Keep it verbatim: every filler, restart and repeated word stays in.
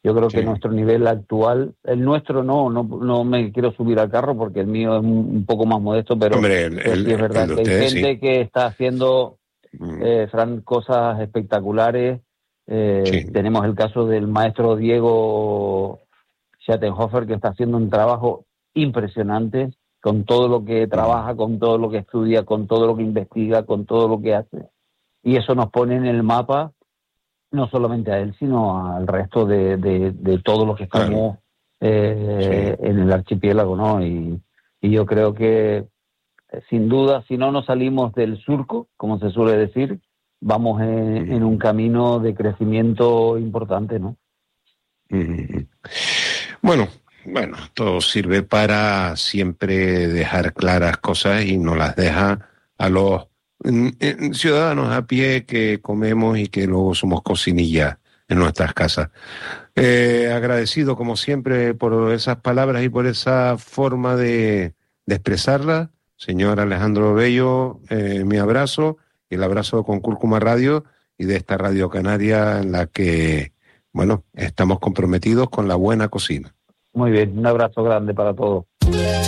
Yo creo Sí. que nuestro nivel actual, el nuestro no, no, no me quiero subir al carro porque el mío es un, un poco más modesto, pero, Hombre, el, pero el, sí es el verdad de que hay ustedes, gente sí. que está haciendo, Mm, eh, Fran, cosas espectaculares. Eh, sí. tenemos el caso del maestro Diego Schattenhofer, que está haciendo un trabajo impresionante con todo lo que Mm, trabaja, con todo lo que estudia, con todo lo que investiga, con todo lo que hace. Y eso nos pone en el mapa, no solamente a él, sino al resto de, de, de todos los que claro, estamos eh, sí. en el archipiélago, ¿no? Y, y yo creo que, eh, sin duda, si no nos salimos del surco, como se suele decir, vamos en, en un Mm, camino de crecimiento importante, ¿no? mm. Bueno, bueno, todo sirve para siempre dejar claras cosas y no las deja a los mm, eh, ciudadanos a pie que comemos y que luego somos cocinillas en nuestras casas. Eh, agradecido como siempre por esas palabras y por esa forma de, de expresarlas. Señor Alejandro Bello, eh, mi abrazo y el abrazo con Cúrcuma Radio y de esta Radio Canaria en la que, bueno, estamos comprometidos con la buena cocina. Muy bien, un abrazo grande para todos.